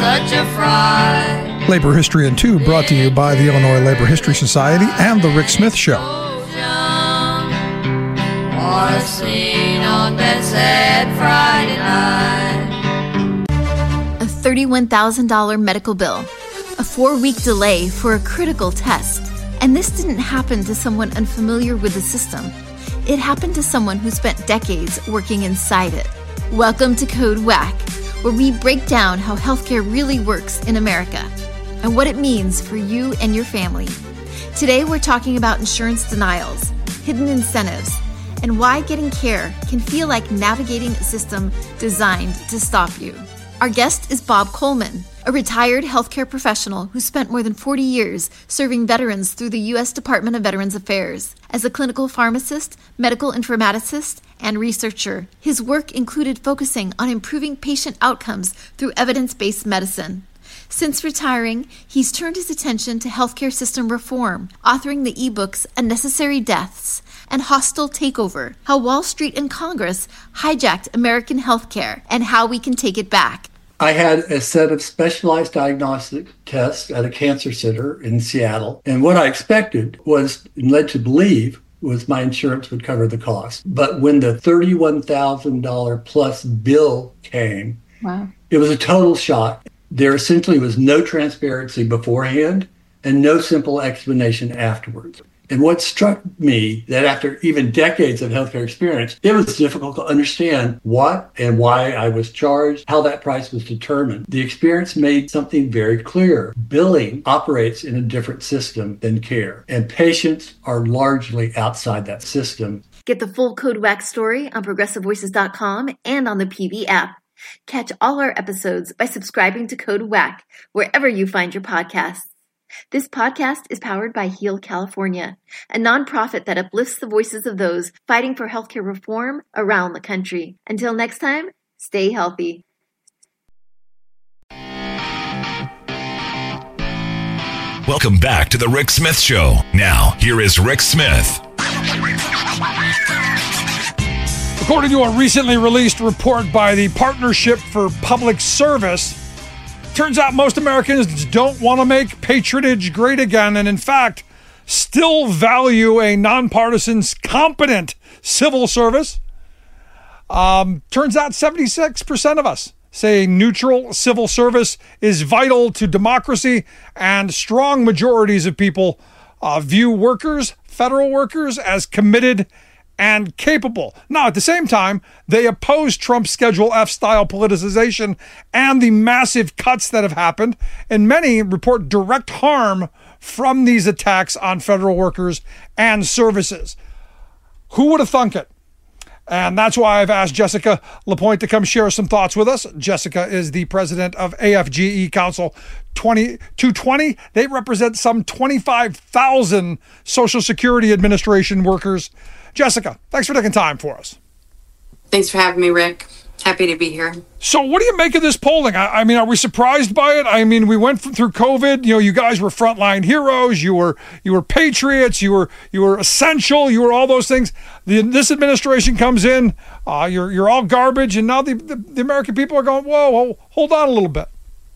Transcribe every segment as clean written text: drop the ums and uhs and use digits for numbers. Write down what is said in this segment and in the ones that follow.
such a fright. Labor History in 2 brought to you by the Illinois Labor History Society and The Rick Smith Show. Or seen on that sad Friday night. A $31,000 medical bill, a 4-week delay for a critical test. And this didn't happen to someone unfamiliar with the system. It happened to someone who spent decades working inside it. Welcome to Code Whack, where we break down how healthcare really works in America and what it means for you and your family. Today, we're talking about insurance denials, hidden incentives, and why getting care can feel like navigating a system designed to stop you. Our guest is Bob Coleman, a retired healthcare professional who spent more than 40 years serving veterans through the U.S. Department of Veterans Affairs. As a clinical pharmacist, medical informaticist, and researcher, his work included focusing on improving patient outcomes through evidence-based medicine. Since retiring, he's turned his attention to healthcare system reform, authoring the ebooks Unnecessary Deaths and Hostile Takeover, How Wall Street and Congress Hijacked American Healthcare and How We Can Take It Back. I had a set of specialized diagnostic tests at a cancer center in Seattle. And what I expected was, and led to believe, was my insurance would cover the cost. But when the $31,000 plus bill came, Wow. It was a total shock. There essentially was no transparency beforehand and no simple explanation afterwards. And what struck me that after even decades of healthcare experience, it was difficult to understand what and why I was charged, how that price was determined. The experience made something very clear. Billing operates in a different system than care, and patients are largely outside that system. Get the full Code Whack story on ProgressiveVoices.com and on the PV app. Catch all our episodes by subscribing to Code Whack wherever you find your podcasts. This podcast is powered by Heal California, a nonprofit that uplifts the voices of those fighting for healthcare reform around the country. Until next time, stay healthy. Welcome back to The Rick Smith Show. Now, here is Rick Smith. According to a recently released report by the Partnership for Public Service, turns out most Americans don't want to make patronage great again, and in fact, still value a nonpartisan, competent civil service. Turns out 76% of us say neutral civil service is vital to democracy, and strong majorities of people view workers, federal workers, as committed and capable. Now, at the same time, they oppose Trump's Schedule F style politicization and the massive cuts that have happened, and many report direct harm from these attacks on federal workers and services. Who would have thunk it? And that's why I've asked Jessica Lapointe to come share some thoughts with us. Jessica is the president of AFGE Council 220. They represent some 25,000 Social Security Administration workers. Jessica, thanks for taking time for us. Thanks for having me, Rick. Happy to be here. So what do you make of this polling? I mean, are we surprised by it? I mean, we went through COVID. You know, you guys were frontline heroes. You were patriots. You were essential. You were all those things. This administration comes in. You're all garbage. And now the American people are going, whoa, hold on a little bit.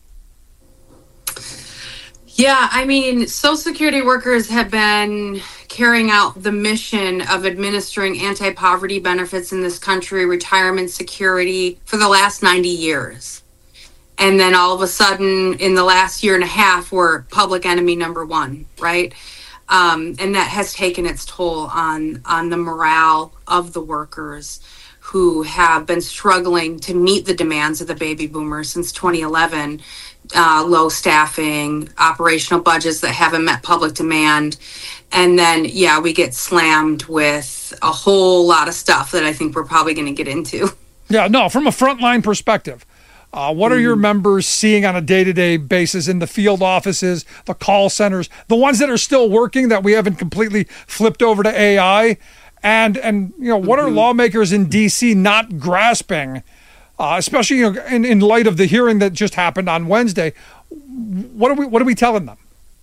Yeah, I mean, Social Security workers have been carrying out the mission of administering anti-poverty benefits in this country, retirement security, for the last 90 years. And then all of a sudden, in the last year and a half, we're public enemy number one, right? And that has taken its toll on the morale of the workers who have been struggling to meet the demands of the baby boomers since 2011. Low staffing, operational budgets that haven't met public demand. And then, we get slammed with a whole lot of stuff that I think we're probably going to get into. Yeah, no, from a frontline perspective, what are your members seeing on a day-to-day basis in the field offices, the call centers, the ones that are still working that we haven't completely flipped over to AI? And what are lawmakers in D.C. not grasping? Especially in light of the hearing that just happened on Wednesday, what are we telling them?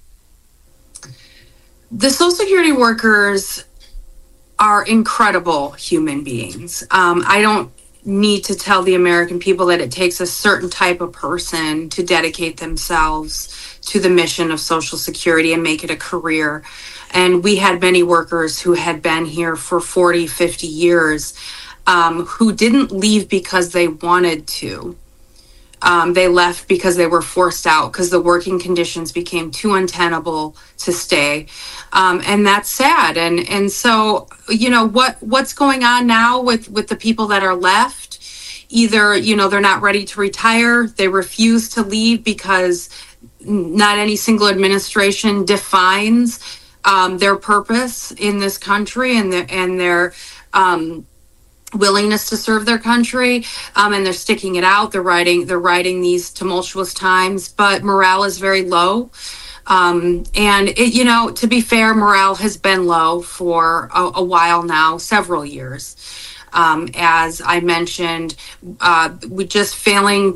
The Social Security workers are incredible human beings. I don't need to tell the American people that it takes a certain type of person to dedicate themselves to the mission of Social Security and make it a career. And we had many workers who had been here for 40, 50 years who didn't leave because they wanted to. They left because they were forced out, because the working conditions became too untenable to stay. And that's sad. And so, what's going on now with the people that are left? Either, they're not ready to retire. They refuse to leave because not any single administration defines their purpose in this country and their willingness to serve their country, and they're sticking it out. They're riding these tumultuous times, but morale is very low. And it, to be fair, morale has been low for a while now, several years. As I mentioned, budgets failing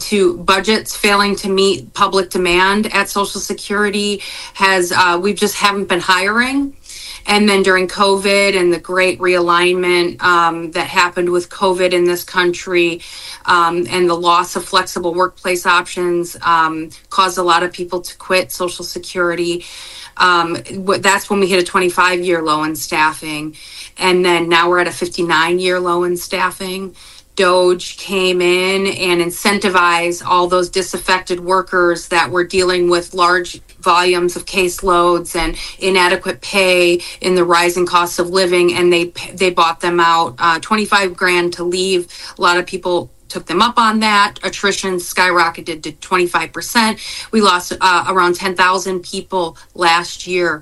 to meet public demand at Social Security we just haven't been hiring. And then during COVID and the great realignment that happened with COVID in this country, and the loss of flexible workplace options caused a lot of people to quit Social Security. That's when we hit a 25-year low in staffing. And then now we're at a 59-year low in staffing. DOGE came in and incentivized all those disaffected workers that were dealing with large volumes of caseloads and inadequate pay in the rising cost of living, and they bought them out $25,000 to leave. A lot of people took them up on that. Attrition skyrocketed to 25%. We lost around 10,000 people last year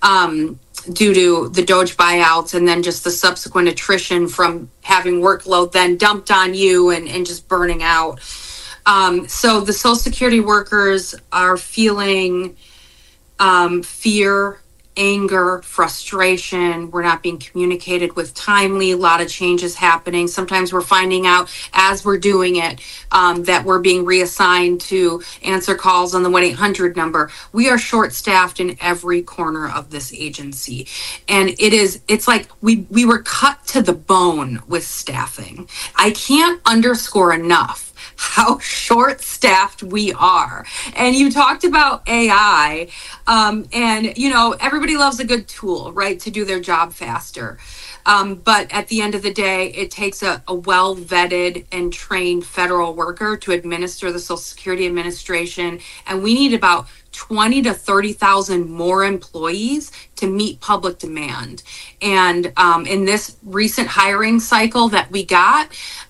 due to the DOGE buyouts, and then just the subsequent attrition from having workload then dumped on you and just burning out. So the Social Security workers are feeling fear, anger, frustration. We're not being communicated with timely. A lot of changes happening. Sometimes we're finding out as we're doing it that we're being reassigned to answer calls on the 1-800 number. We are short-staffed in every corner of this agency. And it's like we were cut to the bone with staffing. I can't underscore enough how short-staffed we are. And you talked about AI, and everybody loves a good tool, right, to do their job faster. But at the end of the day, it takes a well-vetted and trained federal worker to administer the Social Security Administration, and we need about 20 to 30,000 more employees to meet public demand. And in this recent hiring cycle that we got,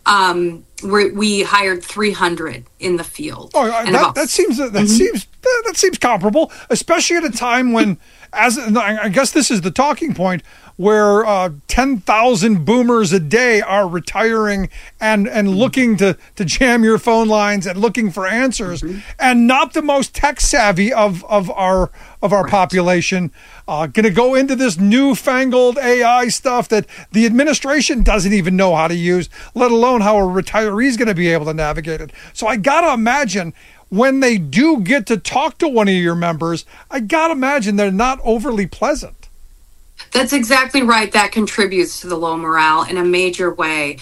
we hired 300 in the field. Oh, that seems comparable, especially at a time when, I guess this is the talking point, where 10,000 boomers a day are retiring and looking to jam your phone lines and looking for answers, and not the most tech savvy of our population, going to go into this newfangled AI stuff that the administration doesn't even know how to use, let alone how a retiree is going to be able to navigate it. So I got to imagine when they do get to talk to one of your members, I got to imagine they're not overly pleasant. That's exactly right. That contributes to the low morale in a major way.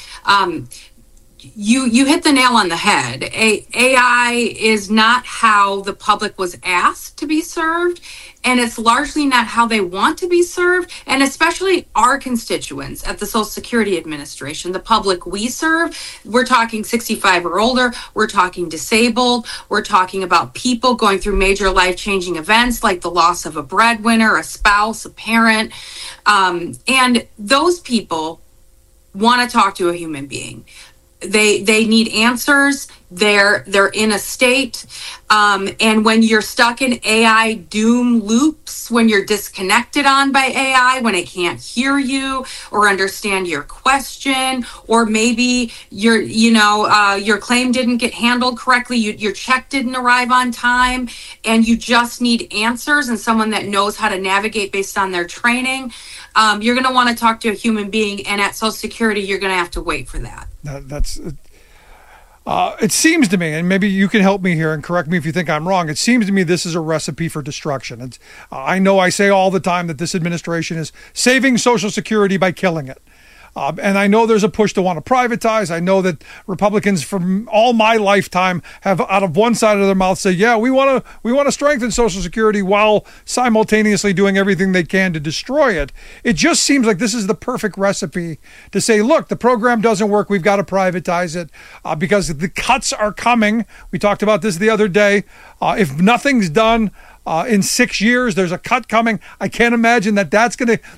You hit the nail on the head. AI is not how the public was asked to be served, and it's largely not how they want to be served, and especially our constituents at the Social Security Administration, the public we serve. We're talking 65 or older, we're talking disabled, we're talking about people going through major life-changing events like the loss of a breadwinner, a spouse, a parent, and those people want to talk to a human being. They need answers. They're in a state. And when you're stuck in AI doom loops, when you're disconnected by AI, when it can't hear you or understand your question, or maybe your claim didn't get handled correctly, your check didn't arrive on time, and you just need answers and someone that knows how to navigate based on their training, you're going to want to talk to a human being. And at Social Security, you're going to have to wait for that. It seems to me, and maybe you can help me here and correct me if you think I'm wrong, it seems to me this is a recipe for destruction. I know I say all the time that this administration is saving Social Security by killing it. And I know there's a push to want to privatize. I know that Republicans from all my lifetime have out of one side of their mouth say, yeah, we want to strengthen Social Security while simultaneously doing everything they can to destroy it. It just seems like this is the perfect recipe to say, look, the program doesn't work. We've got to privatize it because the cuts are coming. We talked about this the other day. If nothing's done in 6 years, there's a cut coming. I can't imagine that's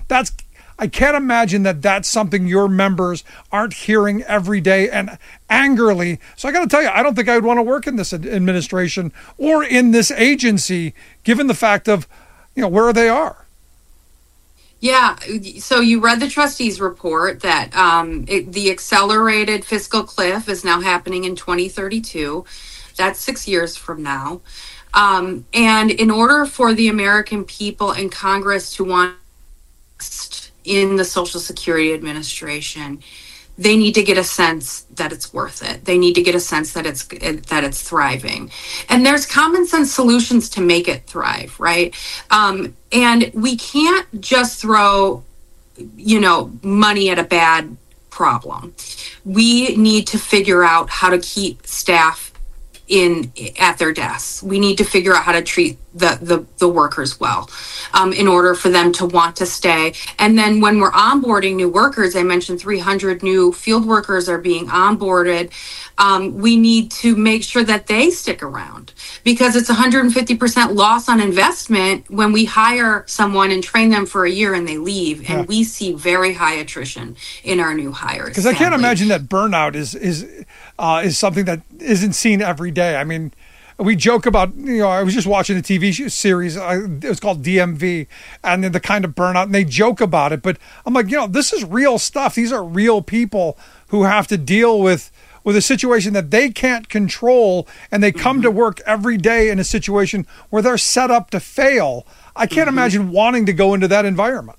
something your members aren't hearing every day and angrily. So I got to tell you, I don't think I would want to work in this administration or in this agency, given the fact of, where they are. Yeah. So you read the trustees report that the accelerated fiscal cliff is now happening in 2032. That's 6 years from now. And in order for the American people and Congress to want in the Social Security Administration, they need to get a sense that it's worth it. They need to get a sense that it's thriving. And there's common sense solutions to make it thrive, right? And we can't just throw, money at a bad problem. We need to figure out how to keep staff at their desks. We need to figure out how to treat the workers well in order for them to want to stay. And then when we're onboarding new workers, I mentioned 300 new field workers are being onboarded. We need to make sure that they stick around because it's 150% loss on investment when we hire someone and train them for a year and they leave. And we see very high attrition in our new hires. Because I can't imagine that burnout is something that isn't seen every day. I mean, we joke about, I was just watching a TV series, it was called DMV, and the kind of burnout, and they joke about it. But I'm like, this is real stuff. These are real people who have to deal with a situation that they can't control, and they come to work every day in a situation where they're set up to fail. I can't imagine wanting to go into that environment.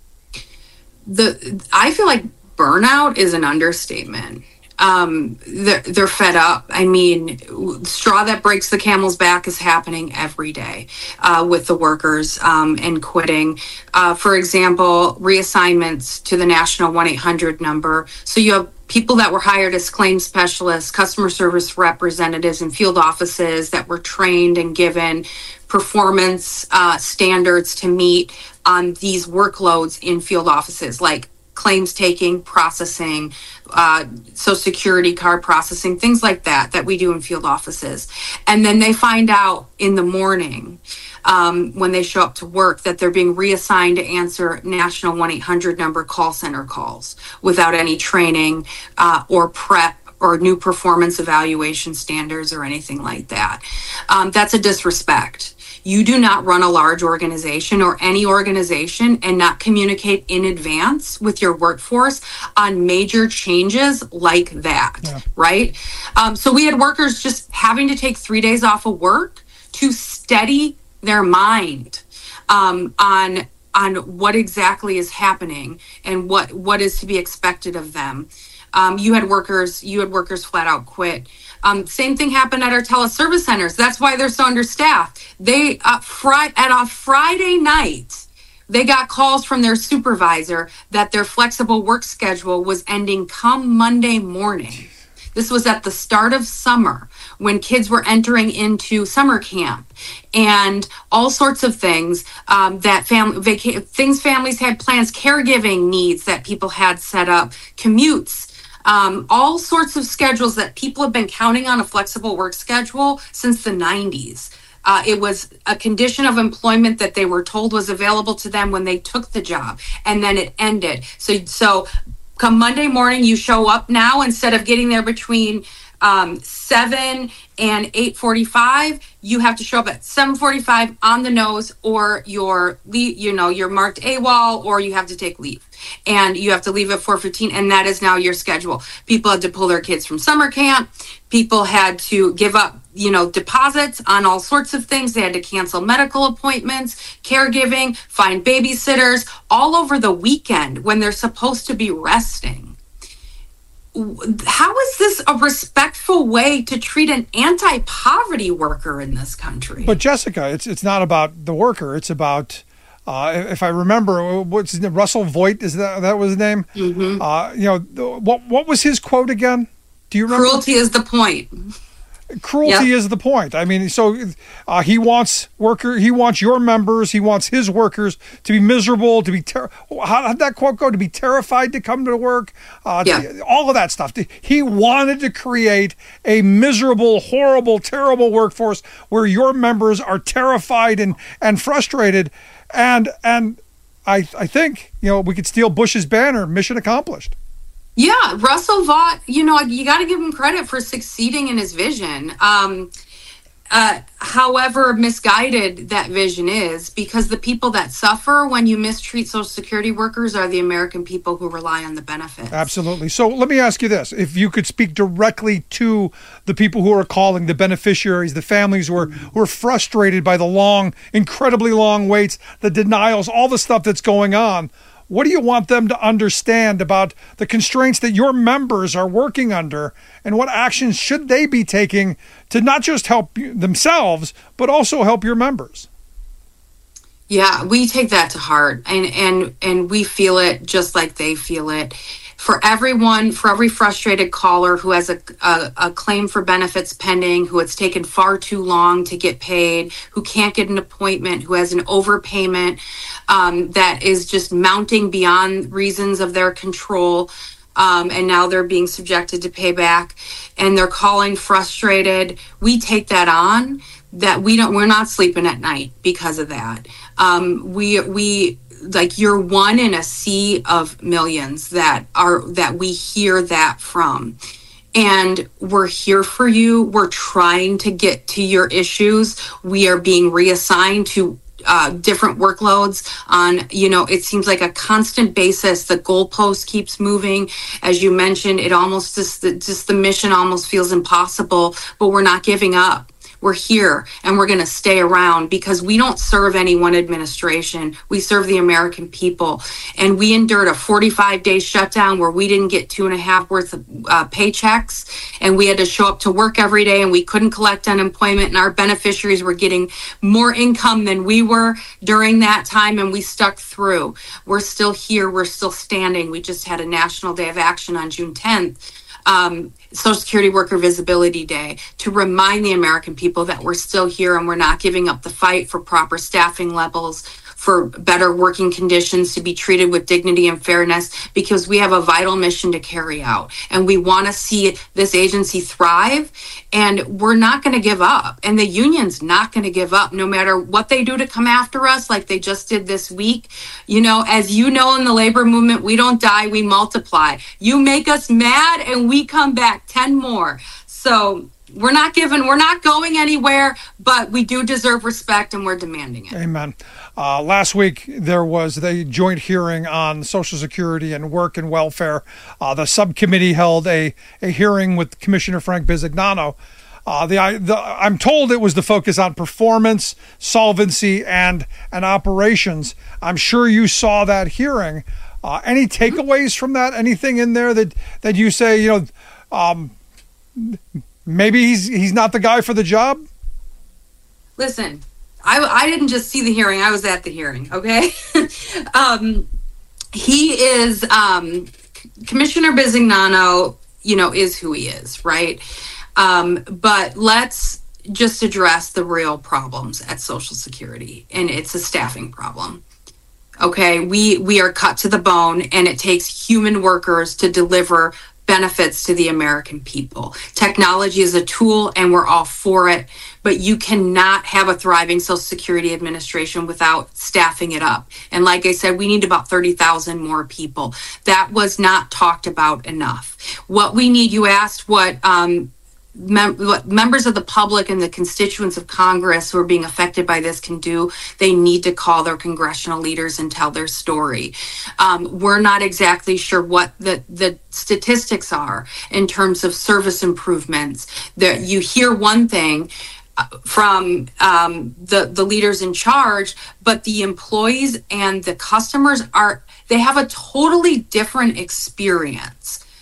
I feel like burnout is an understatement. They're fed up. I mean, straw that breaks the camel's back is happening every day with the workers and quitting. For example, reassignments to the national 1-800 number. So you have people that were hired as claims specialists, customer service representatives in field offices that were trained and given performance standards to meet on these workloads in field offices, like claims taking, processing, Social Security card processing, things like that we do in field offices. And then they find out in the morning when they show up to work that they're being reassigned to answer national 1-800 number call center calls without any training or prep or new performance evaluation standards or anything like that. That's a disrespect. You do not run a large organization or any organization and not communicate in advance with your workforce on major changes like that, right? So we had workers just having to take 3 days off of work to steady their mind on what exactly is happening and what is to be expected of them. You had workers flat out quit. Same thing happened at our teleservice centers. That's why they're so understaffed. They at a Friday night, they got calls from their supervisor that their flexible work schedule was ending come Monday morning. This was at the start of summer when kids were entering into summer camp and all sorts of things that families had plans, caregiving needs that people had set up, commutes. All sorts of schedules that people have been counting on a flexible work schedule since the 90s. It was a condition of employment that they were told was available to them when they took the job, and then it ended. So come Monday morning, you show up now, instead of getting there between 7 and 8:45, you have to show up at 7:45 on the nose, or you're marked AWOL, or you have to take leave. And you have to leave at 4:15, and that is now your schedule. People had to pull their kids from summer camp. People had to give up, deposits on all sorts of things. They had to cancel medical appointments, caregiving, find babysitters all over the weekend when they're supposed to be resting. How is this a respectful way to treat an anti-poverty worker in this country? But Jessica, it's not about the worker. It's about if I remember, what's his name? Russell Voigt, is that was his name? Mm-hmm. What was his quote again? Do you remember? Cruelty is the point. Cruelty is the point. I mean, so he wants your members, he wants his workers to be miserable, to be how did that quote go? To be terrified to come to work, all of that stuff. He wanted to create a miserable, horrible, terrible workforce where your members are terrified and frustrated, and I think we could steal Bush's banner, mission accomplished. Yeah, Russell Vought, you got to give him credit for succeeding in his vision. However misguided that vision is, because the people that suffer when you mistreat Social Security workers are the American people who rely on the benefits. Absolutely. So let me ask you this. If you could speak directly to the people who are calling, the beneficiaries, the families who are frustrated by the incredibly long waits, the denials, all the stuff that's going on, what do you want them to understand about the constraints that your members are working under, and what actions should they be taking to not just help themselves, but also help your members? Yeah, we take that to heart, and we feel it just like they feel it. For every frustrated caller who has a claim for benefits pending, who it's taken far too long to get paid, who can't get an appointment, who has an overpayment that is just mounting beyond reasons of their control, and now they're being subjected to payback, and they're calling frustrated. We take that on. That we're not sleeping at night because of that. We like, you're one in a sea of millions that we hear that from. And we're here for you. We're trying to get to your issues. We are being reassigned to different workloads on, it seems like a constant basis. The goalpost keeps moving. As you mentioned, it almost just the mission almost feels impossible, but we're not giving up. We're here, and we're going to stay around, because we don't serve any one administration. We serve the American people. And we endured a 45-day shutdown where we didn't get 2.5 worth of paychecks, and we had to show up to work every day, and we couldn't collect unemployment, and our beneficiaries were getting more income than we were during that time, and we stuck through. We're still here. We're still standing. We just had a National Day of Action on June 10th. Social Security Worker Visibility Day, to remind the American people that we're still here and we're not giving up the fight for proper staffing levels, for better working conditions, to be treated with dignity and fairness, because we have a vital mission to carry out. And we want to see this agency thrive, and we're not going to give up. And the union's not going to give up, no matter what they do to come after us, like they just did this week. As you know, in the labor movement, we don't die, we multiply. You make us mad and we come back 10 more. So we're not going anywhere, but we do deserve respect, and we're demanding it. Amen. Last week, there was the joint hearing on Social Security and work and welfare. The subcommittee held a hearing with Commissioner Frank Bisignano. I'm told it was the focus on performance, solvency, and operations. I'm sure you saw that hearing. Any takeaways from that? Anything in there that you say, maybe he's not the guy for the job? Listen, I didn't just see the hearing. I was at the hearing, okay? He is, Commissioner Bisignano, is who he is, right? But let's just address the real problems at Social Security, and it's a staffing problem. Okay, we are cut to the bone, and it takes human workers to deliver benefits to the American people. Technology is a tool, and we're all for it, but you cannot have a thriving Social Security Administration without staffing it up. And like I said, we need about 30,000 more people. That was not talked about enough. What we need, you asked what members of the public and the constituents of Congress who are being affected by this can do. They need to call their congressional leaders and tell their story. We're not exactly sure what the statistics are in terms of service improvements. You hear one thing from the leaders in charge, but the employees and the customers they have a totally different experience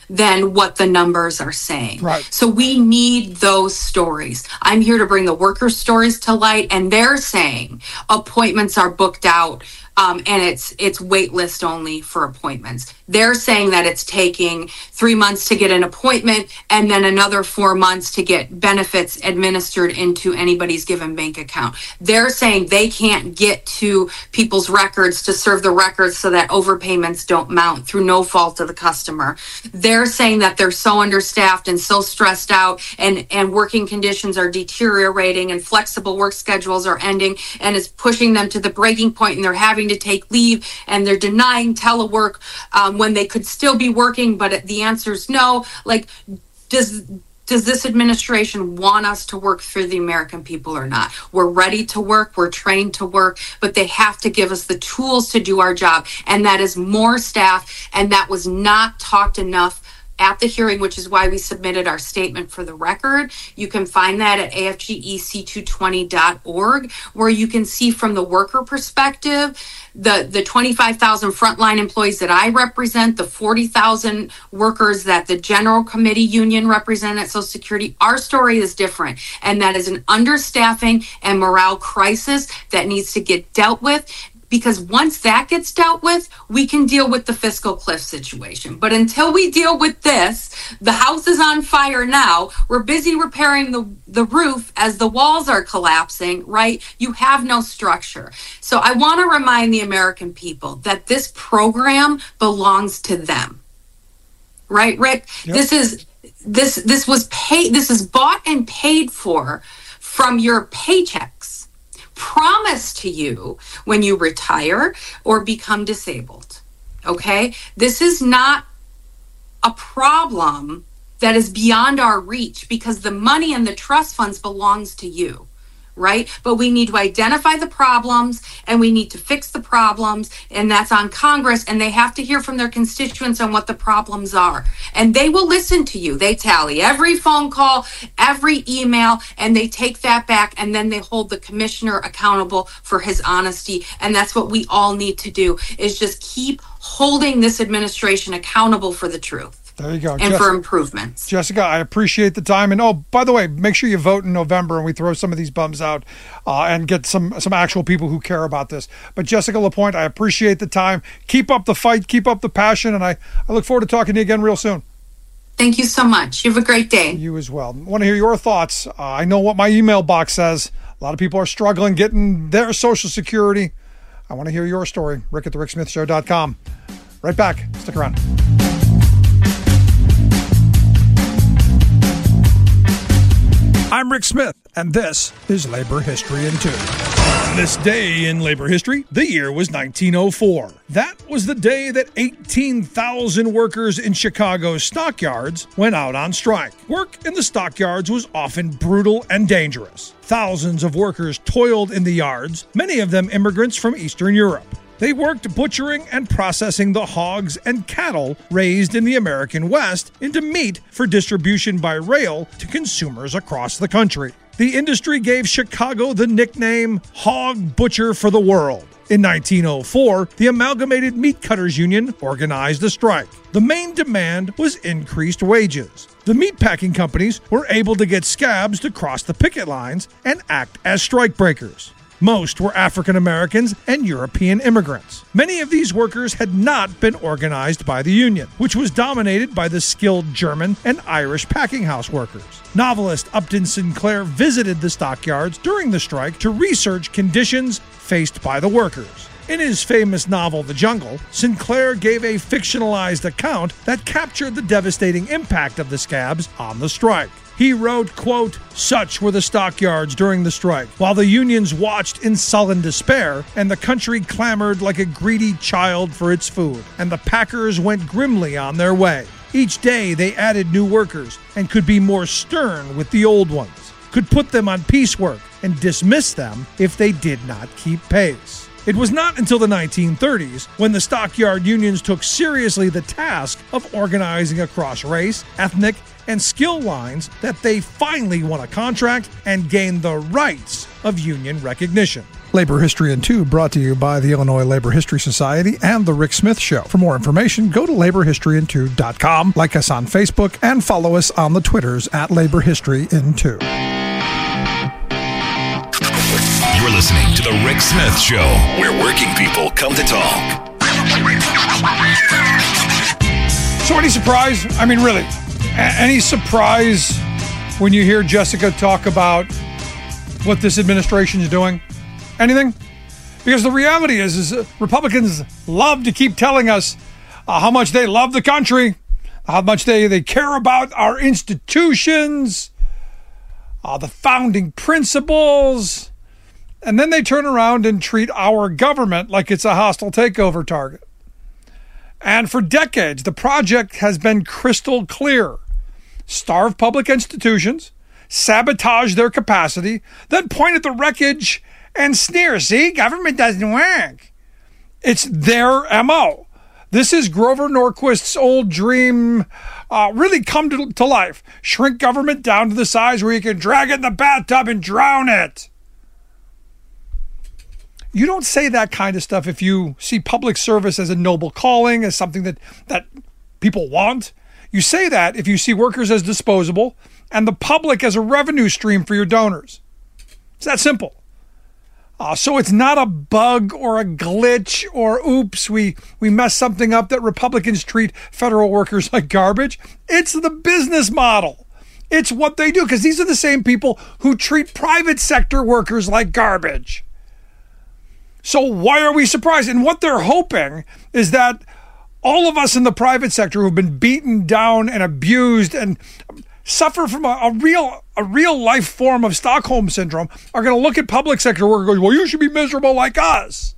than what the numbers are saying. Right. So we need those stories. I'm here to bring the workers' stories to light, and they're saying appointments are booked out. And it's wait list only for appointments. They're saying that it's taking 3 months to get an appointment and then another 4 months to get benefits administered into anybody's given bank account. They're saying they can't get to people's records to serve the records so that overpayments don't mount through no fault of the customer. They're saying that they're so understaffed and so stressed out, and working conditions are deteriorating, and flexible work schedules are ending, and it's pushing them to the breaking point, and they're having to take leave, and they're denying telework when they could still be working. But the answer is no. Like, does this administration want us to work for the American people or not? We're ready to work, we're trained to work, but they have to give us the tools to do our job, and that is more staff, and that was not talked enough at the hearing, which is why we submitted our statement for the record. You can find that at afgec220.org, where you can see from the worker perspective, the 25,000 frontline employees that I represent, the 40,000 workers that the General Committee Union represent at Social Security. Our story is different, and that is an understaffing and morale crisis that needs to get dealt with. Because once that gets dealt with, we can deal with the fiscal cliff situation. But until we deal with this, the house is on fire now. We're busy repairing the roof as the walls are collapsing, right? You have no structure. So I want to remind the American people that this program belongs to them. Right, Rick? Yep. This was paid. This is bought and paid for from your paychecks promised to you when you retire or become disabled. Okay? This is not a problem that is beyond our reach, because the money in the trust funds belongs to you. Right? But we need to identify the problems, and we need to fix the problems, and that's on Congress, and they have to hear from their constituents on what the problems are. And they will listen to you. They tally every phone call, every email, and they take that back, and then they hold the commissioner accountable for his honesty. And that's what we all need to do, is just keep holding this administration accountable for the truth. There you go. And for improvements. Jessica, I appreciate the time. And, oh, by the way, make sure you vote in November and we throw some of these bums out and get some actual people who care about this. But Jessica Lapointe, I appreciate the time. Keep up the fight. Keep up the passion. And I look forward to talking to you again real soon. Thank you so much. You have a great day. You as well. I want to hear your thoughts. I know what my email box says. A lot of people are struggling getting their Social Security. I want to hear your story. Rick at thericksmithshow.com. Right back. Stick around. I'm Rick Smith, and this is Labor History in 2. On this day in labor history, the year was 1904. That was the day that 18,000 workers in Chicago's stockyards went out on strike. Work in the stockyards was often brutal and dangerous. Thousands of workers toiled in the yards, many of them immigrants from Eastern Europe. They worked butchering and processing the hogs and cattle raised in the American West into meat for distribution by rail to consumers across the country. The industry gave Chicago the nickname Hog Butcher for the World. In 1904, the Amalgamated Meat Cutters Union organized a strike. The main demand was increased wages. The meatpacking companies were able to get scabs to cross the picket lines and act as strikebreakers. Most were African Americans and European immigrants. Many of these workers had not been organized by the union, which was dominated by the skilled German and Irish packing house workers. Novelist Upton Sinclair visited the stockyards during the strike to research conditions faced by the workers. In his famous novel, The Jungle, Sinclair gave a fictionalized account that captured the devastating impact of the scabs on the strike. He wrote, quote, "Such were the stockyards during the strike, while the unions watched in sullen despair, and the country clamored like a greedy child for its food, and the packers went grimly on their way. Each day they added new workers and could be more stern with the old ones, could put them on piecework and dismiss them if they did not keep pace." It was not until the 1930s, when the stockyard unions took seriously the task of organizing across race, ethnic, and skill lines, that they finally won a contract and gained the rights of union recognition. Labor History in 2 brought to you by the Illinois Labor History Society and The Rick Smith Show. For more information, go to laborhistoryin2.com, like us on Facebook, and follow us on the Twitters at Labor History in 2. You're listening to The Rick Smith Show, where working people come to talk. So any surprise? I mean, really, any surprise when you hear Jessica talk about what this administration is doing? Anything? Because the reality is Republicans love to keep telling us how much they love the country, how much they care about our institutions, the founding principles, and then they turn around and treat our government like it's a hostile takeover target. And for decades, the project has been crystal clear. Starve public institutions, sabotage their capacity, then point at the wreckage and sneer. See, government doesn't work. It's their MO. This is Grover Norquist's old dream really come to life. Shrink government down to the size where you can drag it in the bathtub and drown it. You don't say that kind of stuff if you see public service as a noble calling, as something that people want. You say that if you see workers as disposable and the public as a revenue stream for your donors. It's that simple. So it's not a bug or a glitch or oops, we messed something up that Republicans treat federal workers like garbage. It's the business model. It's what they do, because these are the same people who treat private sector workers like garbage. So why are we surprised? And what they're hoping is that all of us in the private sector who've been beaten down and abused and suffer from a real life form of Stockholm syndrome are going to look at public sector workers and go, well, you should be miserable like us.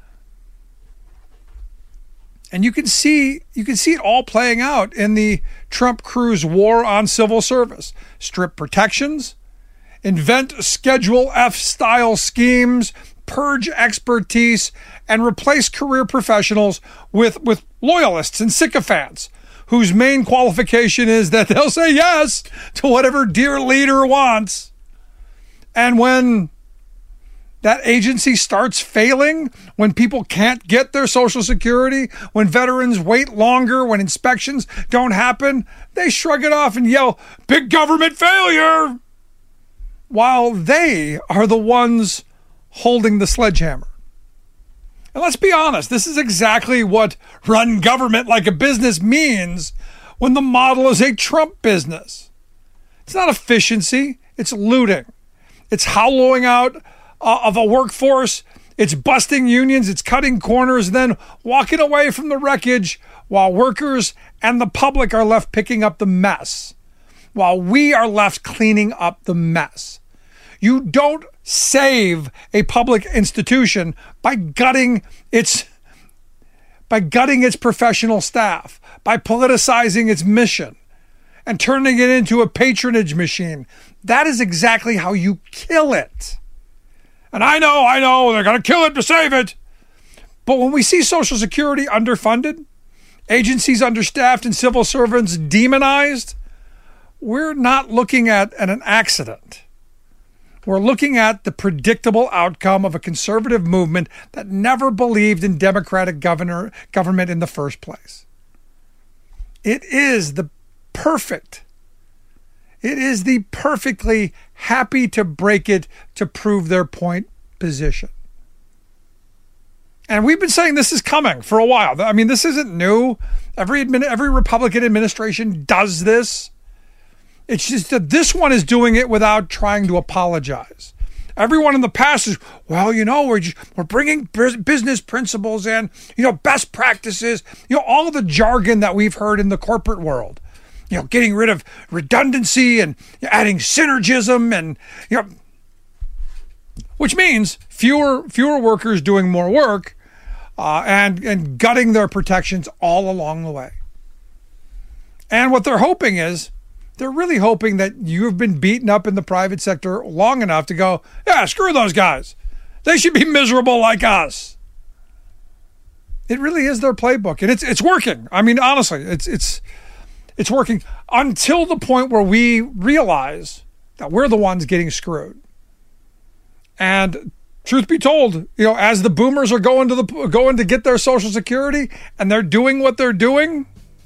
And you can see it all playing out in the Trump-Cruz war on civil service. Strip protections, invent Schedule F style schemes, purge expertise, and replace career professionals with loyalists and sycophants whose main qualification is that they'll say yes to whatever dear leader wants. And when that agency starts failing, when people can't get their Social Security, when veterans wait longer, when inspections don't happen, they shrug it off and yell, big government failure, while they are the ones holding the sledgehammer. And let's be honest, this is exactly what run government like a business means when the model is a Trump business. It's not efficiency, it's looting. It's hollowing out of a workforce, it's busting unions, it's cutting corners, then walking away from the wreckage while workers and the public are left picking up the mess, while we are left cleaning up the mess. You don't save a public institution by gutting its professional staff, by politicizing its mission and turning it into a patronage machine. That is exactly how you kill it. And I know, they're going to kill it to save it. But when we see Social Security underfunded, agencies understaffed, and civil servants demonized, we're not looking at an accident. We're looking at the predictable outcome of a conservative movement that never believed in democratic government in the first place. It is the perfectly happy to break it to prove their point position. And we've been saying this is coming for a while. I mean, this isn't new. Every Republican administration does this. It's just that this one is doing it without trying to apologize. Everyone in the past is, well, we're bringing business principles in, best practices, all of the jargon that we've heard in the corporate world, getting rid of redundancy and adding synergism and, which means fewer workers doing more work and gutting their protections all along the way. And what they're hoping is, they're really hoping that you've been beaten up in the private sector long enough to go, yeah, screw those guys. They should be miserable like us. It really is their playbook, and it's working. I mean, honestly, it's working until the point where we realize that we're the ones getting screwed. And truth be told, as the boomers are going to get their Social Security and they're doing what they're doing,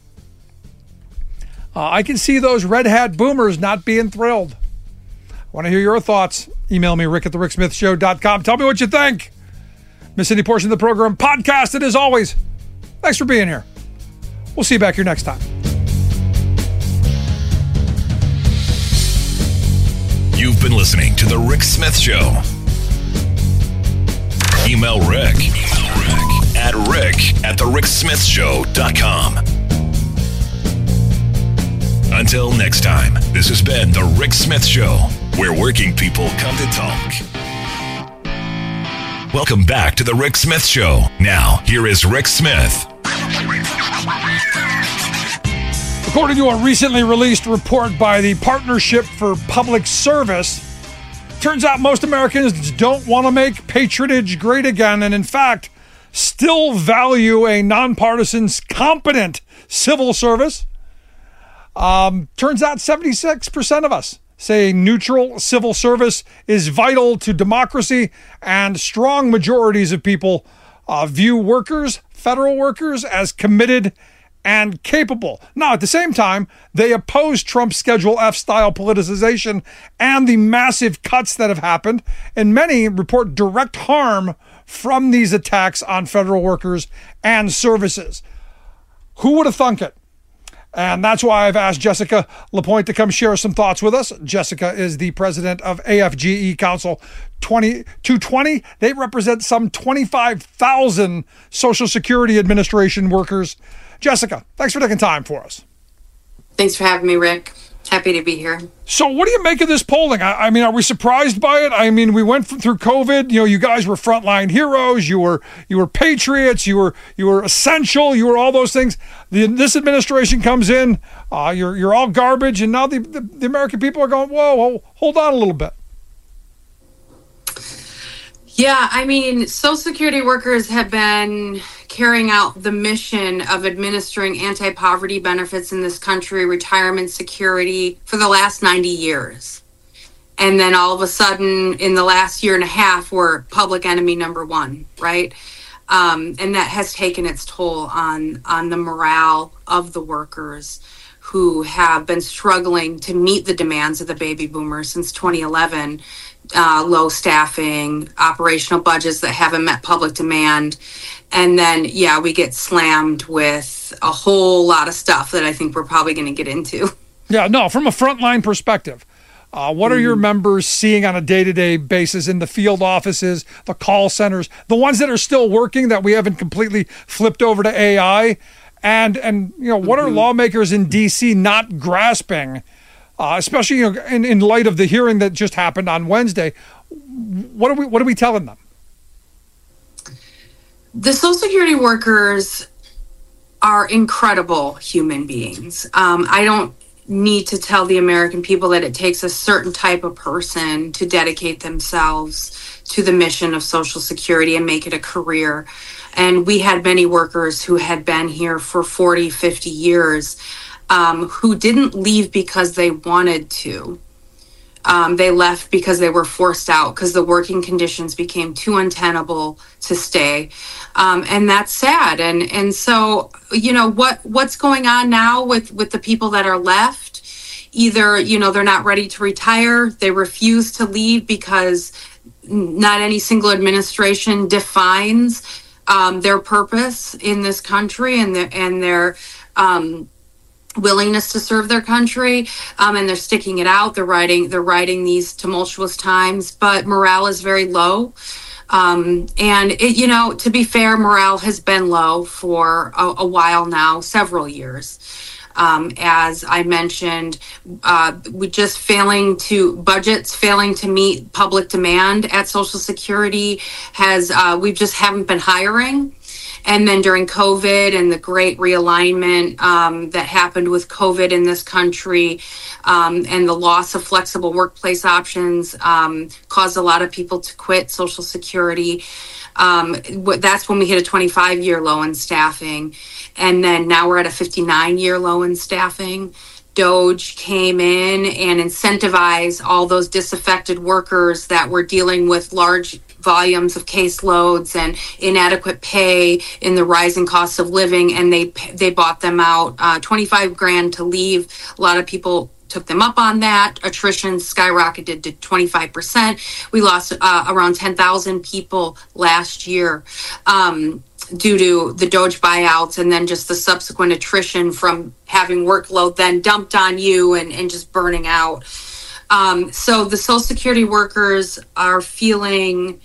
I can see those red hat boomers not being thrilled. I want to hear your thoughts. Email me, rick@thericksmithshow.com. Tell me what you think. Miss any portion of the program, podcast it as always. Thanks for being here. We'll see you back here next time. You've been listening to The Rick Smith Show. Email Rick at rick@thericksmithshow.com. Until next time, this has been The Rick Smith Show, where working people come to talk. Welcome back to The Rick Smith Show. Now, here is Rick Smith. According to a recently released report by the Partnership for Public Service, turns out most Americans don't want to make patronage great again, and in fact, still value a nonpartisan, competent civil service. Turns out 76% of us say neutral civil service is vital to democracy, and strong majorities of people view workers, federal workers, as committed and capable. Now, at the same time, they oppose Trump's Schedule F style politicization and the massive cuts that have happened, and many report direct harm from these attacks on federal workers and services. Who would have thunk it? And that's why I've asked Jessica Lapointe to come share some thoughts with us. Jessica is the president of AFGE Council 220. They represent some 25,000 Social Security Administration workers. Jessica, thanks for taking time for us. Thanks for having me, Rick. Happy to be here. So what do you make of this polling? I mean, are we surprised by it? I mean, we went through COVID. You guys were frontline heroes. You were patriots. You were essential. You were all those things. This administration comes in. You're all garbage, and now the American people are going, whoa, hold on a little bit. Yeah, I mean, Social Security workers have been carrying out the mission of administering anti-poverty benefits in this country, retirement security, for the last 90 years. And then all of a sudden, in the last year and a half, we're public enemy number one, right? And that has taken its toll on the morale of the workers who have been struggling to meet the demands of the baby boomers since 2011. Low staffing, operational budgets that haven't met public demand. And then, we get slammed with a whole lot of stuff that I think we're probably going to get into. Yeah, no, from a frontline perspective, what are your members seeing on a day-to-day basis in the field offices, the call centers, the ones that are still working that we haven't completely flipped over to AI? And what are lawmakers in D.C. not grasping? Especially in light of the hearing that just happened on Wednesday, what are we telling them? The Social Security workers are incredible human beings. I don't need to tell the American people that it takes a certain type of person to dedicate themselves to the mission of Social Security and make it a career. And we had many workers who had been here for 40, 50 years. Who didn't leave because they wanted to. They left because they were forced out, because the working conditions became too untenable to stay. And that's sad. And so, what's going on now with the people that are left? Either, they're not ready to retire. They refuse to leave because not any single administration defines their purpose in this country and their willingness to serve their country, and they're sticking it out. They're riding these tumultuous times, but morale is very low. And it, to be fair, morale has been low for a while now, several years. As I mentioned, budgets failing to meet public demand at Social Security we just haven't been hiring. And then during COVID and the great realignment that happened with COVID in this country, and the loss of flexible workplace options caused a lot of people to quit Social Security. That's when we hit a 25-year low in staffing. And then now we're at a 59-year low in staffing. DOGE came in and incentivized all those disaffected workers that were dealing with large volumes of caseloads and inadequate pay in the rising cost of living, and they bought them out $25,000 to leave. A lot of people took them up on that. Attrition skyrocketed to 25%. We lost around 10,000 people last year due to the Doge buyouts, and then just the subsequent attrition from having workload then dumped on you and just burning out. So the Social Security workers are feeling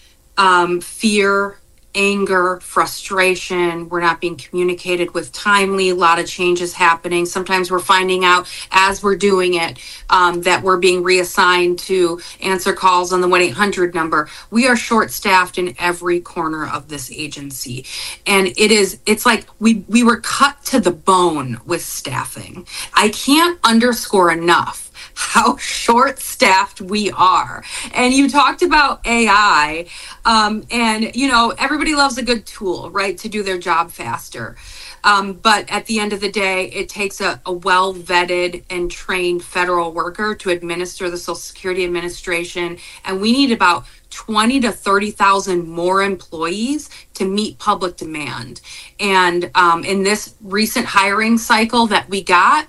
fear, anger, frustration. We're not being communicated with timely. A lot of changes happening. Sometimes we're finding out as we're doing it that we're being reassigned to answer calls on the 1-800 number. We are short-staffed in every corner of this agency. And it's like we were cut to the bone with staffing. I can't underscore enough how short-staffed we are. And you talked about AI, and everybody loves a good tool, right, to do their job faster. But at the end of the day, it takes a well-vetted and trained federal worker to administer the Social Security Administration, and we need about 20 to 30,000 more employees to meet public demand. And in this recent hiring cycle that we got,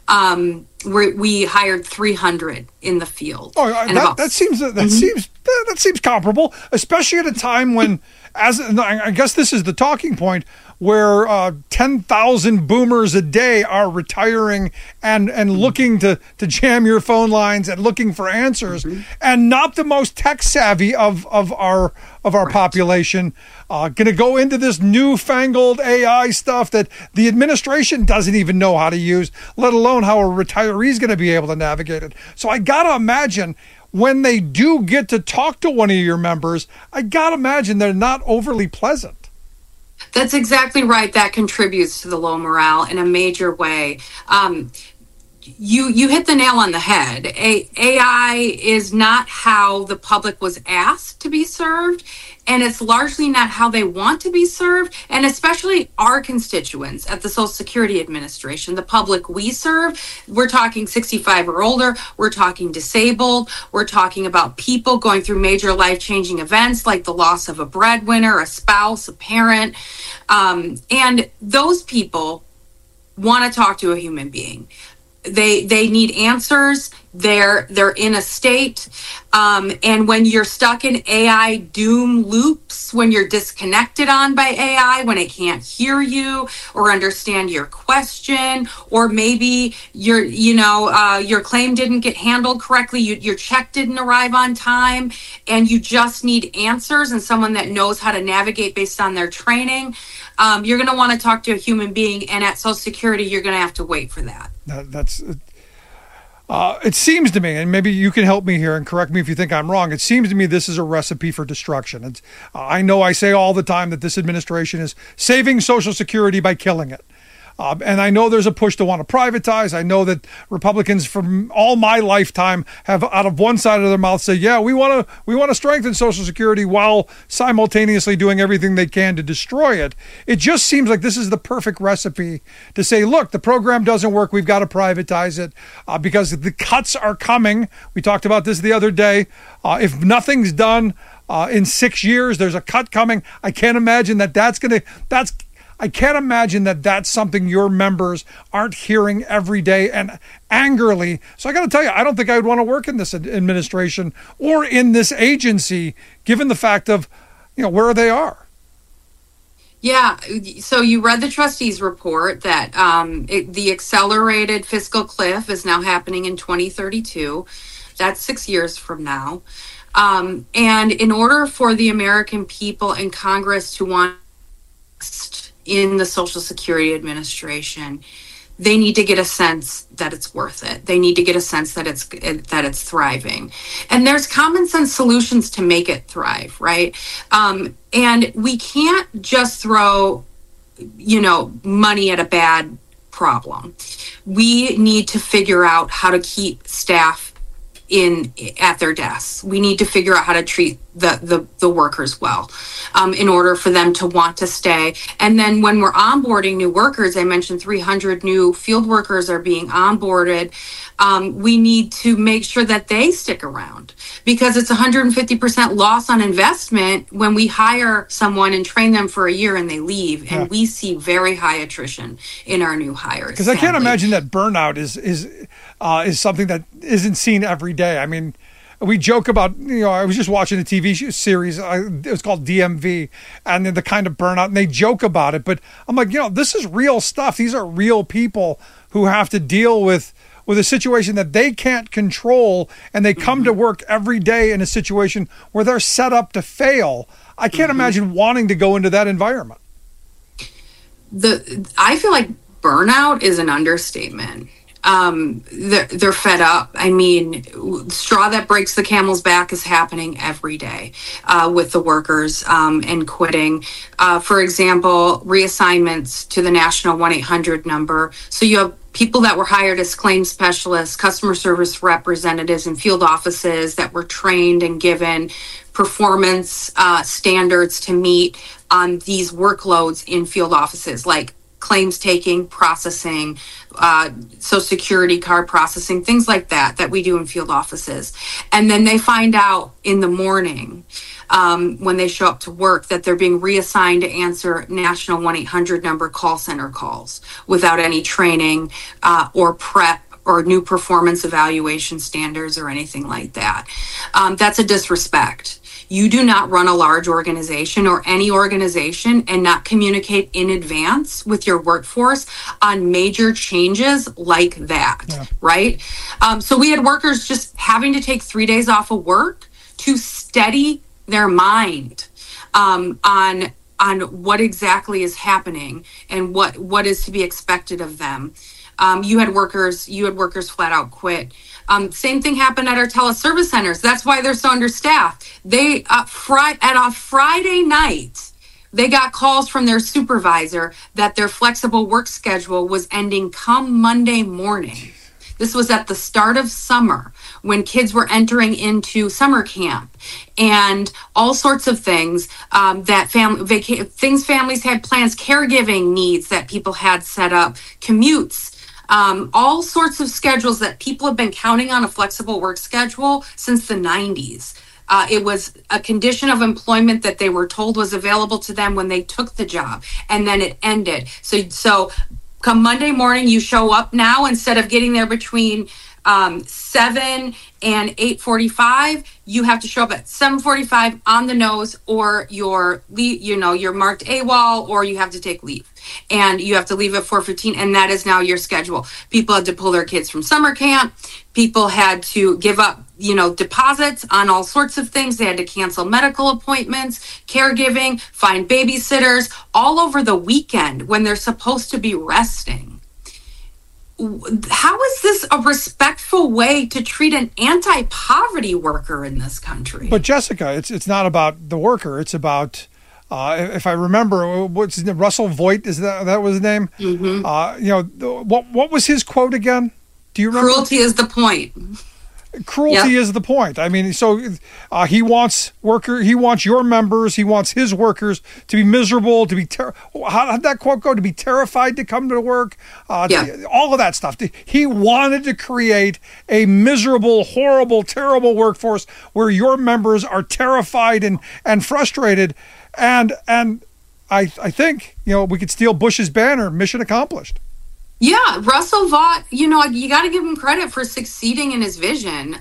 we hired 300 in the field. Oh, that seems comparable, especially at a time when, I guess this is the talking point, where 10,000 boomers a day are retiring and looking to jam your phone lines and looking for answers, and not the most tech savvy of our population, going to go into this newfangled AI stuff that the administration doesn't even know how to use, let alone how a retiree is going to be able to navigate it. So I got to imagine when they do get to talk to one of your members, I got to imagine they're not overly pleasant. That's exactly right. That contributes to the low morale in a major way. You hit the nail on the head. AI is not how the public was asked to be served, and it's largely not how they want to be served, and especially our constituents at the Social Security Administration, the public we serve. We're talking 65 or older, we're talking disabled, we're talking about people going through major life-changing events like the loss of a breadwinner, a spouse, a parent, and those people want to talk to a human being. They need answers. They're in a state. And when you're stuck in AI doom loops, when you're disconnected by AI, when it can't hear you or understand your question, or maybe your claim didn't get handled correctly, your check didn't arrive on time, and you just need answers and someone that knows how to navigate based on their training, you're going to want to talk to a human being. And at Social Security, you're going to have to wait for that. It seems to me, and maybe you can help me here and correct me if you think I'm wrong, it seems to me this is a recipe for destruction. I know I say all the time that this administration is saving Social Security by killing it. And I know there's a push to want to privatize. I know that Republicans from all my lifetime have out of one side of their mouth say, yeah, we want to strengthen Social Security while simultaneously doing everything they can to destroy it. It just seems like this is the perfect recipe to say, look, the program doesn't work. We've got to privatize it because the cuts are coming. We talked about this the other day. If nothing's done in 6 years, there's a cut coming. I can't imagine I can't imagine that that's something your members aren't hearing every day and angrily. So I got to tell you, I don't think I would want to work in this administration or in this agency, given the fact of, where they are. Yeah. So you read the trustees report that the accelerated fiscal cliff is now happening in 2032. That's 6 years from now. And in order for the American people and Congress to want in the Social Security Administration, they need to get a sense that it's worth it. They need to get a sense that it's thriving. And there's common sense solutions to make it thrive, right? And we can't just throw, money at a bad problem. We need to figure out how to keep staff at their desks. We need to figure out how to treat the workers well in order for them to want to stay. And then when we're onboarding new workers, I mentioned 300 new field workers are being onboarded. we need to make sure that they stick around, because it's 150% loss on investment when we hire someone and train them for a year and they leave. And we see very high attrition in our new hires. Because I can't imagine that burnout is something that isn't seen every day. I mean, we joke about, I was just watching a TV series. It was called DMV, and the kind of burnout, and they joke about it. But I'm like, this is real stuff. These are real people who have to deal with a situation that they can't control, and they come to work every day in a situation where they're set up to fail. I can't imagine wanting to go into that environment. I feel like burnout is an understatement. They're fed up. I mean, straw that breaks the camel's back is happening every day with the workers and quitting. For example, reassignments to the national 1-800 number. So you have people that were hired as claims specialists, customer service representatives in field offices that were trained and given performance standards to meet on these workloads in field offices, like claims taking, processing, Social Security card processing, things like that we do in field offices. And then they find out in the morning when they show up to work that they're being reassigned to answer national 1-800 number call center calls without any training or prep or new performance evaluation standards or anything like that. That's a disrespect. You do not run a large organization or any organization and not communicate in advance with your workforce on major changes like that, right? So we had workers just having to take 3 days off of work to steady their mind on what exactly is happening and what is to be expected of them. You had workers flat out quit. Same thing happened at our teleservice centers. That's why they're so understaffed. They at a Friday night, they got calls from their supervisor that their flexible work schedule was ending come Monday morning. This was at the start of summer when kids were entering into summer camp and all sorts of things that families had plans, caregiving needs that people had set up, commutes. All sorts of schedules that people have been counting on a flexible work schedule since the 90s. It was a condition of employment that they were told was available to them when they took the job, and then it ended. So come Monday morning, you show up now, instead of getting there between 7 and 8:45, you have to show up at 7:45 on the nose, or you're marked AWOL, or you have to take leave. And you have to leave at 4:15, and that is now your schedule. People had to pull their kids from summer camp. People had to give up, deposits on all sorts of things. They had to cancel medical appointments, caregiving, find babysitters all over the weekend when they're supposed to be resting. How is this a respectful way to treat an anti-poverty worker in this country? But Jessica, it's not about the worker. It's about, if I remember, what's his name? Russell Voigt, is that was his name? Mm-hmm. What was his quote again? Do you remember? Cruelty is the point. Cruelty is the point. I mean, so he wants your members, he wants his workers to be miserable, to be how did that quote go? To be terrified to come to work, all of that stuff. He wanted to create a miserable, horrible, terrible workforce where your members are terrified and frustrated, and I think we could steal Bush's banner, mission accomplished. Yeah, Russell Vought, you got to give him credit for succeeding in his vision.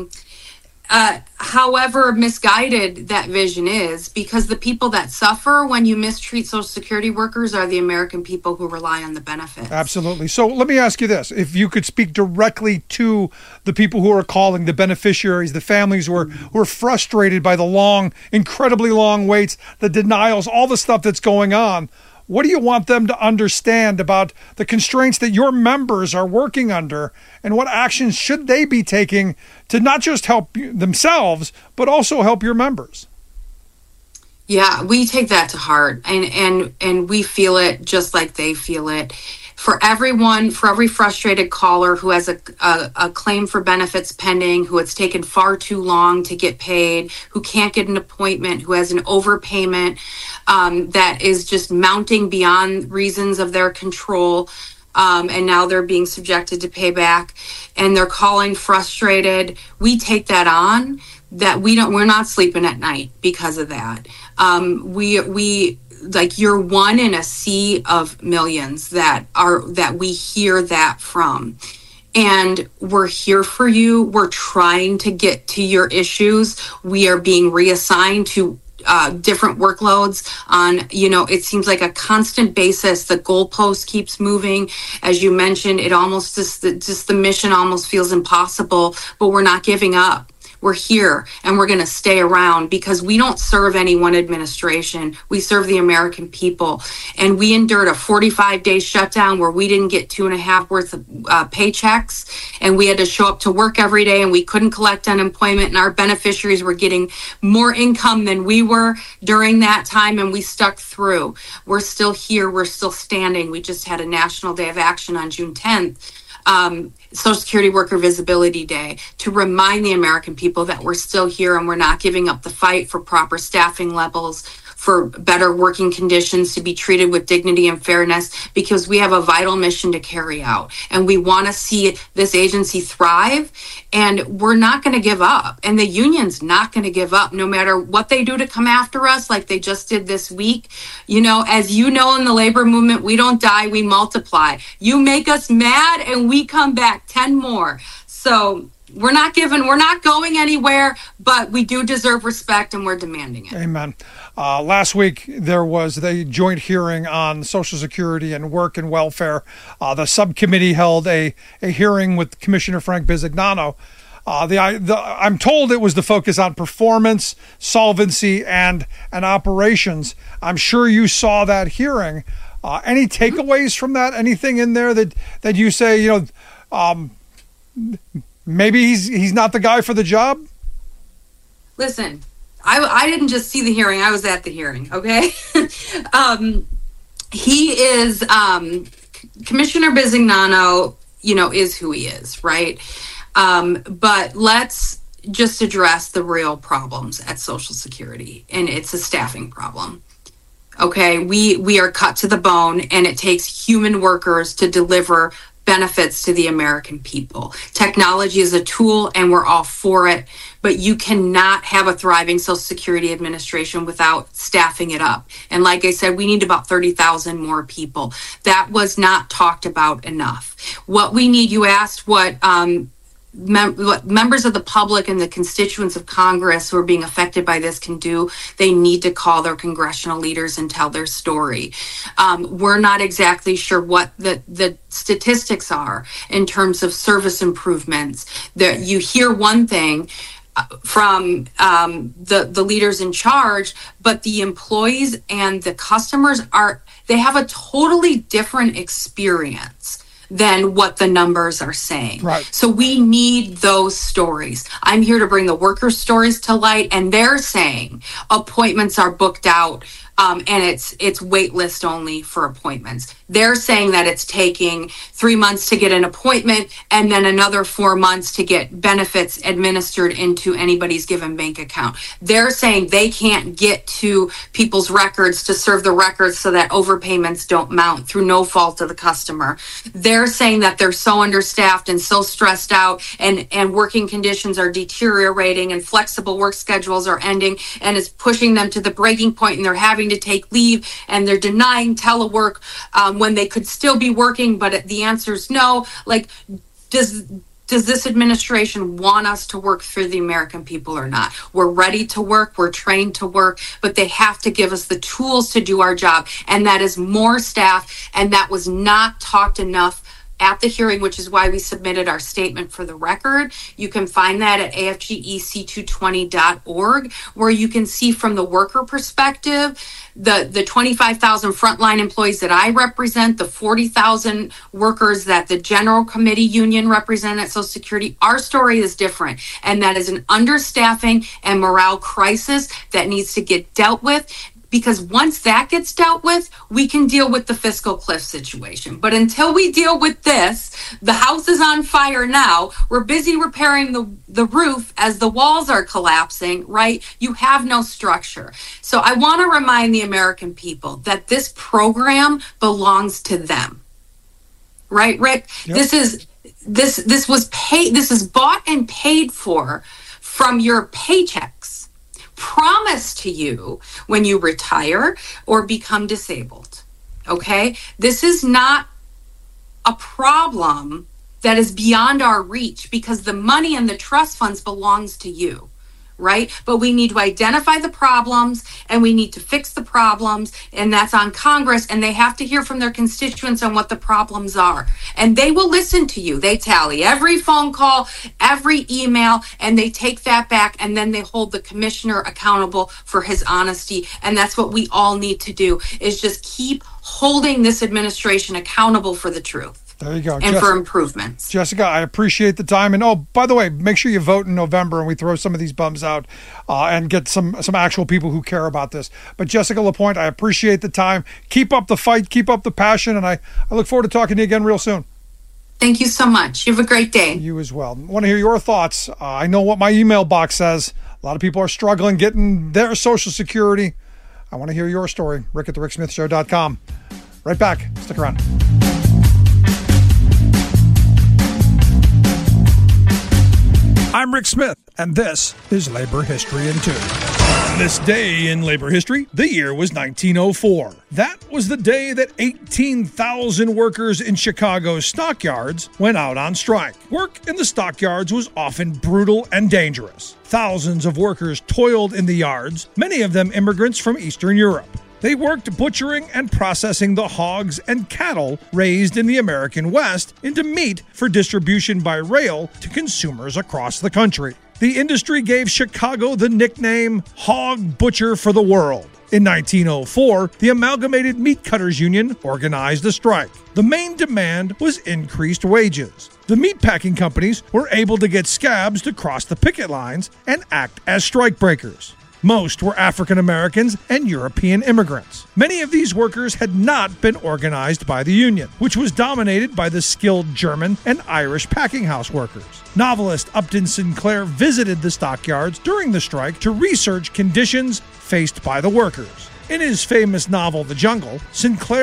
However misguided that vision is, because the people that suffer when you mistreat Social Security workers are the American people who rely on the benefits. Absolutely. So let me ask you this. If you could speak directly to the people who are calling, the beneficiaries, the families who are frustrated by the incredibly long waits, the denials, all the stuff that's going on, what do you want them to understand about the constraints that your members are working under, and what actions should they be taking to not just help themselves, but also help your members? Yeah, we take that to heart, and we feel it just like they feel it. For every frustrated caller who has a claim for benefits pending, who it's taken far too long to get paid, who can't get an appointment, who has an overpayment that is just mounting beyond reasons of their control, and now they're being subjected to payback, and they're calling frustrated. We take that on, that we're not sleeping at night because of that. We like, you're one in a sea of millions that we hear that from. And we're here for you. We're trying to get to your issues. We are being reassigned to different workloads on, it seems like a constant basis. The goalpost keeps moving. As you mentioned, it almost just the mission almost feels impossible, but we're not giving up. We're here, and we're going to stay around, because we don't serve any one administration. We serve the American people. And we endured a 45-day shutdown where we didn't get 2.5 worth of paychecks, and we had to show up to work every day, and we couldn't collect unemployment, and our beneficiaries were getting more income than we were during that time, and we stuck through. We're still here. We're still standing. We just had a National Day of Action on June 10th. Social Security Worker Visibility Day, to remind the American people that we're still here and we're not giving up the fight for proper staffing levels, for better working conditions, to be treated with dignity and fairness, because we have a vital mission to carry out. And we want to see this agency thrive, and we're not going to give up. And the union's not going to give up, no matter what they do to come after us, like they just did this week. As you know, in the labor movement, we don't die, we multiply. You make us mad and we come back 10 more. So we're not going anywhere, but we do deserve respect, and we're demanding it. Amen. Last week, there was the joint hearing on Social Security and work and welfare. The subcommittee held a hearing with Commissioner Frank Bisignano. I'm told it was the focus on performance, solvency, and operations. I'm sure you saw that hearing. Any takeaways from that? Anything in there that you say, maybe he's not the guy for the job? Listen, I didn't just see the hearing. I was at the hearing, okay? He is, Commissioner Bisignano, is who he is, right? But let's just address the real problems at Social Security, and it's a staffing problem. Okay, we are cut to the bone, and it takes human workers to deliver benefits to the American people. Technology is a tool, and we're all for it, but you cannot have a thriving Social Security Administration without staffing it up. And like I said, we need about 30,000 more people. That was not talked about enough. What we need, you asked what members of the public and the constituents of Congress who are being affected by this can do. They need to call their congressional leaders and tell their story. We're not exactly sure what the statistics are in terms of service improvements. You hear one thing from the leaders in charge, but the employees and the customers they have a totally different experience than what the numbers are saying. Right. So we need those stories. I'm here to bring the workers' stories to light, and they're saying appointments are booked out, and it's wait list only for appointments. They're saying that it's taking 3 months to get an appointment and then another 4 months to get benefits administered into anybody's given bank account. They're saying they can't get to people's records to serve the records so that overpayments don't mount through no fault of the customer. They're saying that they're so understaffed and so stressed out, and working conditions are deteriorating, and flexible work schedules are ending, and it's pushing them to the breaking point, and they're having to take leave, and they're denying telework when they could still be working. But the answer is no. Like, does this administration want us to work for the American people or not? We're ready to work, we're trained to work, but they have to give us the tools to do our job, and that is more staff, and that was not talked enough at the hearing, which is why we submitted our statement for the record. You can find that at afgec220.org, where you can see from the worker perspective, the 25,000 frontline employees that I represent, the 40,000 workers that the General Committee Union represent at Social Security. Our story is different, and that is an understaffing and morale crisis that needs to get dealt with. Because once that gets dealt with, we can deal with the fiscal cliff situation. But until we deal with this, the house is on fire now. We're busy repairing the roof as the walls are collapsing, right? You have no structure. So I want to remind the American people that this program belongs to them. right, Rick? Yep. This was paid. This is bought and paid for from your paychecks promised to you when you retire or become disabled. Okay? This is not a problem that is beyond our reach because the money in the trust funds belongs to you, right? But we need to identify the problems and we need to fix the problems, and that's on Congress, and they have to hear from their constituents on what the problems are. And they will listen to you. They tally every phone call, every email, and they take that back, and then they hold the commissioner accountable for his honesty. And that's what we all need to do, is just keep holding this administration accountable for the truth. There you go. And for improvements. Jessica, I appreciate the time. And, oh, by the way, make sure you vote in November and we throw some of these bums out and get some actual people who care about this. But Jessica Lapointe, I appreciate the time. Keep up the fight. Keep up the passion. And I look forward to talking to you again real soon. Thank you so much. You have a great day. You as well. I want to hear your thoughts. I know what my email box says. A lot of people are struggling getting their Social Security. I want to hear your story. Rick at thericksmithshow.com. Right back. Stick around. I'm Rick Smith, and this is Labor History in 2. On this day in labor history, the year was 1904. That was the day that 18,000 workers in Chicago's stockyards went out on strike. Work in the stockyards was often brutal and dangerous. Thousands of workers toiled in the yards, many of them immigrants from Eastern Europe. They worked butchering and processing the hogs and cattle raised in the American West into meat for distribution by rail to consumers across the country. The industry gave Chicago the nickname Hog Butcher for the World. In 1904, the Amalgamated Meat Cutters Union organized a strike. The main demand was increased wages. The meatpacking companies were able to get scabs to cross the picket lines and act as strikebreakers. Most were African Americans and European immigrants. Many of these workers had not been organized by the union, which was dominated by the skilled German and Irish packing house workers. Novelist Upton Sinclair visited the stockyards during the strike to research conditions faced by the workers. In his famous novel, The Jungle, Sinclair